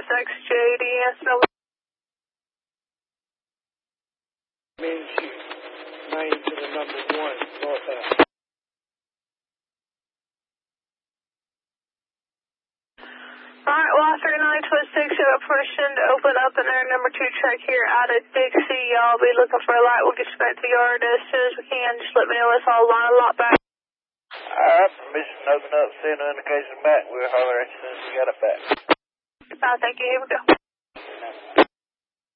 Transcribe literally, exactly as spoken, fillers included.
X J D S O. Means you. nine to the number one, northbound. Alright, well, thirty-nine twenty-six, you have a person to open up in our number two track here out of Dixie. Y'all be looking for a light. We'll get you back to the yard as soon as we can. Just let me know if I'll line a lot back. Alright, permission to open up, send an indication back. We'll holler at you as soon as we got it back. Uh, thank you. Here we go.